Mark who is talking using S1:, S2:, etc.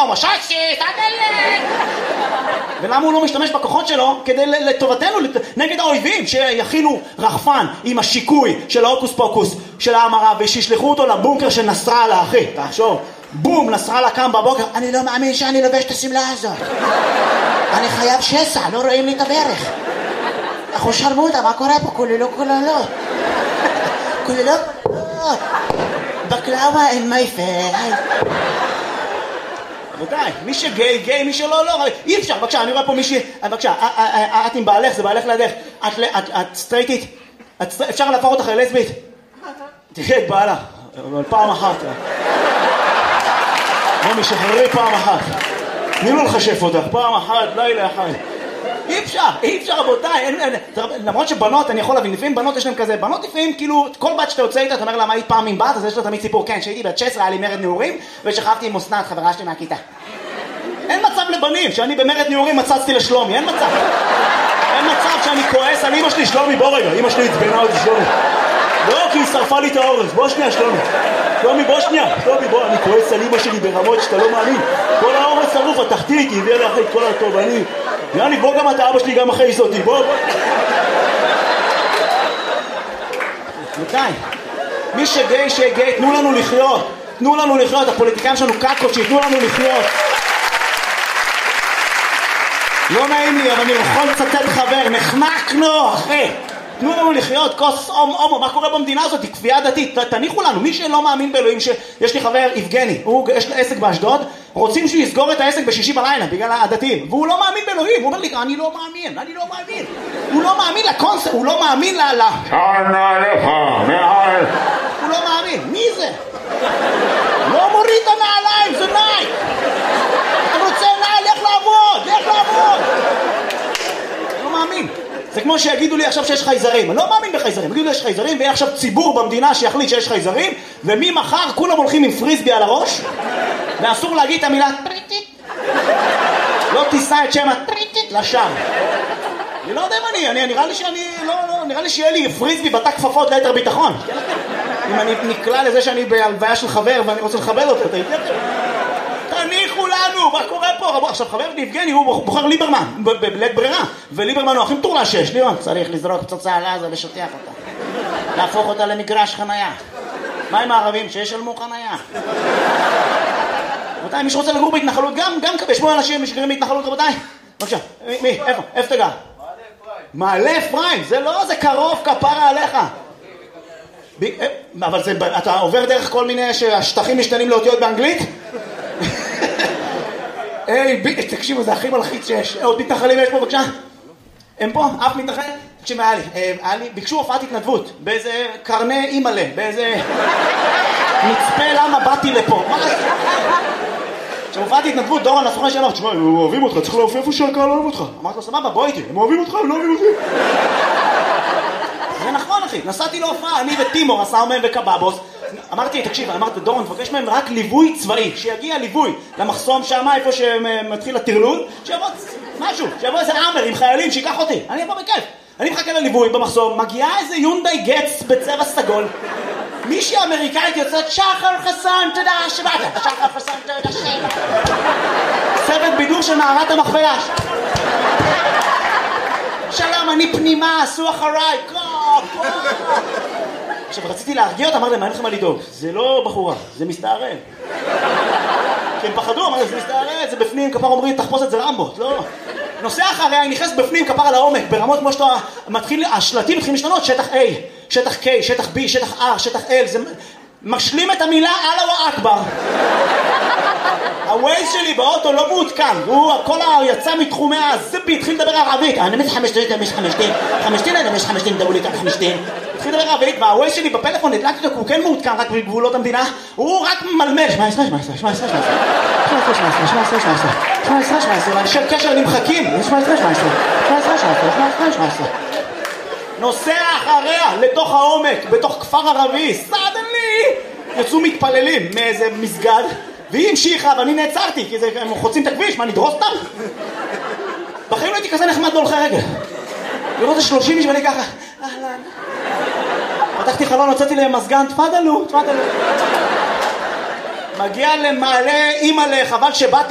S1: הוא משאשי, תדלק! ולמה הוא לא משתמש בכוחות שלו כדי לטובתנו, נגד האויבים, שיכילו רחפן עם השיקוי של ההוקוס פוקוס של האמרה, ושישלחו אותו לבונקר של נסראללה, אחי, תחשוב, בום, נסראללה קם בבוקר, אני לא מאמין שאני לובש את הסמלה הזאת. אני חייב שסע, לא רואים לי את הברך. אחו שרמוטה, מה קורה פה? כוללות. בקלאווה אין מייפל. רבותיי, מי שגיי, גיי, מי שלא, לא. אי אפשר, בבקשה, אני רואה פה מישהי, בבקשה, את עם בעלך, זה בעלך לידך. את סטרייטית? אפשר להפוך אותך ללסבית? תראה את בעלה, אבל פעם אחת. מומי, שחררי פעם אחת. תני לו לחשף אותך, פעם אחת, לילה אחד. אי אפשר רבותיי, למרות שבנות, אני יכול להבין, לפעמים בנות יש להם כזה, בנות לפעמים כאילו, כל בת שאתה יוצא איתה, אתה אומר לה מה היית פעם עם בת, אז יש לה תמיד סיפור, כן, שהייתי בת 16, היה לי מרד נעורים, ושכבתי עם אסנת, חברה שלי מהכיתה. אין מצב לבנים, שאני במרד נעורים מצצתי לשלומי, אין מצב. אין מצב שאני כועס על אמא שלי, שלומי, בוא רגע, אמא שלי התבנה אותי, שלומי. לא, כי היא שרפה לי את האורז, בוא שנייה, שלומי. שלומי, בוא שנייה. שלומי, בוא, אני כועס על אמא שלי ברמות שאתה לא מאמין. כל האורז שרוף, התחתית, היא הביאה לי אחרי כל הטוב, יאני, בוא גם אתה, אבא שלי גם אחרי אותי, בוא. מתי? מי שגיי, שגיי, תנו לנו לחיות. תנו לנו לחיות, הפוליטיקאים שלנו קקות, שיתנו לנו לחיות. לא נעים לי, אבל אני יכול לצטט חבר, נחנקנו, אחי. תנו לנו לחיות, כוס הומו, מה קורה במדינה הזאת? היא כפייה דתית, תניחו לנו, מי שלא מאמין באלוהים, יש לי חבר, יבגני, יש לו עסק באשדוד, רוצים שהוא יסגור את העסק בשישי בלילה, בגלל הדתיים, והוא לא מאמין באלוהים, הוא אומר לי, אני לא מאמין. הוא לא מאמין לקונספט, הוא לא מאמין
S2: שנה לך, מעל.
S1: הוא לא מאמין, מי זה? לא מוריד את הנעליים, זה נייק. אני רוצה נעל, לך לעבוד. לא מאמין. זה כמו שיגידו לי עכשיו שיש חייזרים, אני לא מאמין בחייזרים, יגידו לי יש חייזרים ויהיה עכשיו ציבור במדינה שיחליט שיש חייזרים, וממחר כולם הולכים עם פריסבי על הראש, ואסור להגיד את המילה טריטית, לא תישא את שם הטריטית לשם. אני לא יודע אם נראה לי שיהיה לי פריסבי בתא כפפות ליתר ביטחון. אם אני נקלע לזה שאני בהלוויה של חבר ואני רוצה לכבד אותו, תניחו לנו, מה קורה פה? עכשיו חבר יבגני הוא בוחר ליברמן בלית ברירה, וליברמן הוא הכי מטורלל שיש. ליברמן צריך לזרוק פצצה על עזה לשטח אותה, להפוך אותה למגרש חנייה. מה עם הערבים שישלמו חנייה? רבותיי, מי שרוצה לגור בהתנחלות גם כבש, בואו אנשים שגרים בהתנחלות, רבותיי. בבקשה, מי? איפה תגע? מעלה אפרים, זה לא, זה קרוב, כפרה עליך. אבל אתה עובר דרך כל מיני שהשטחים משתנים לאותיות באנגלית? תקשיבו, זה הכי מלחיץ שיש. עוד מתנחלים יש פה, בבקשה? הם פה? אף מתנחל? תקשיב, היה לי, ביקשו הופעת התנדבות באיזה קרני אימאלה, באיזה מצפה למה באתי לפה. כשהופעתי התנדבות, דורון הסוכן שאמר, תשמע, הם אוהבים אותך, צריך להופיע איפה שהקהל אוהב אותך. אמרתי לו, סבבה, בוא איתי, הם אוהבים אותך, הם לא אוהבים אותי. זה נכון, אחי, נסעתי להופעה, אני וטימור, עשה מהם וקבבוס. אמרתי, תקשיב, דורון, תבקש מהם רק ליווי צבאי, שיגיע ליווי למחסום שם, איפה שמתחיל הטרלול, שיבוא משהו, שיבוא איזה עמר עם חיילים, שיקח אותי, אני אבוא בכיף. אני מחכה לליווי במחסום, מגיעה איזה יונדאי גץ בצבע סגול, מישהי אמריקאית יוצאת, שחר חסן, תודה שבאת, שחר חסן, תודה שבאת. צוות בידור של מערת המכפלה. שלום, אני פנימה, עשו אחריי, עכשיו רציתי להרגיע אותה, אמר להם, אין לכם מה לדאוג, זה לא בחורה, זה מסתערב. כי הם פחדו, אמר להם, זה מסתערב, זה בפנים, כפר אומרים, תחפוש את זה רמבו, לא. נוסע אחריה, אני נכנס בפנים, כפר על העומק, ברמות כמו שאתה מתחיל, השלטים מתחילים להשתנות, שטח A, שטח K, שטח B, שטח R, שטח L, זה משלים את המילה אללה אכבר. הווייז שלי באוטו לא מעודכן, הוא הכל יצא מתחומי הזיפי, התחיל לדבר ערבית, אני מש חמשתין, דברו לי כאן חמשתין, התחיל לדבר ערבית, והווייז שלי בפלאפון הדלקתי אותו, הוא כן מעודכן רק בגבולות המדינה, הוא רק מלמל, 17, ואנשי קשר נמחקים, 17, נוסע אחריה לתוך העומק, בתוך כפר ערבי, סדנלי, יצאו מתפללים מאיזה מסגד, והיא המשיכה, ואני נעצרתי, כי הם חוצים את הכביש, מה, נדרוס אותם? בחיים לא הייתי כזה נחמד בהולכי רגל. לראות את 30 איש ואני ככה, אהלן. פתחתי חלון, הוצאתי להם מזגן, תפדלו. מגיע למעלה אימא'לה, חבל שבאתי.